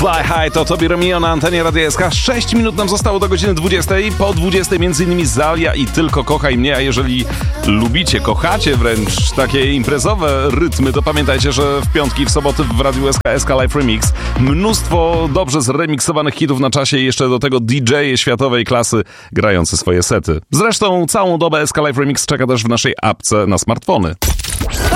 Fly High to Tobi Romeo na antenie Radia SK. 6 minut nam zostało do godziny 20. Po 20 m.in. Zalia i Tylko Kochaj Mnie. A jeżeli lubicie, kochacie wręcz takie imprezowe rytmy, to pamiętajcie, że w piątki, w soboty w Radiu SK Live Remix mnóstwo dobrze zremiksowanych hitów na czasie i jeszcze do tego DJ-e światowej klasy grający swoje sety. Zresztą całą dobę SK Live Remix czeka też w naszej apce na smartfony.